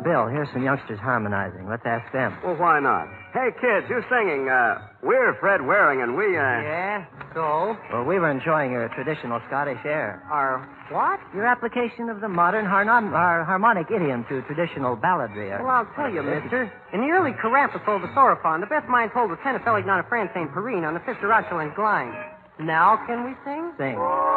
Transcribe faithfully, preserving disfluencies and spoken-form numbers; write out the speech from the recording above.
Bill, here's some youngsters harmonizing. Let's ask them. Well, why not? Hey, kids, you're singing, uh, We're Fred Waring, and we, uh... Yeah, so? Well, we were enjoying your traditional Scottish air. Our what? Your application of the modern harnon- har- harmonic idiom to traditional balladry. Well, I'll tell you, mister. In the early Carapace of the Saurophon, the best mind told the tenor Felix not a France Saint Perrine on the fifth of Rachel and Glein. Now can we sing? Sing.